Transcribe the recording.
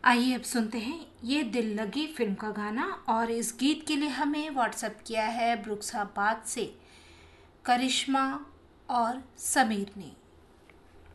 आइए अब सुनते हैं ये दिल लगी फिल्म का गाना। और इस गीत के लिए हमें व्हाट्सएप किया है ब्रुक्साबाद से करिश्मा और समीर ने।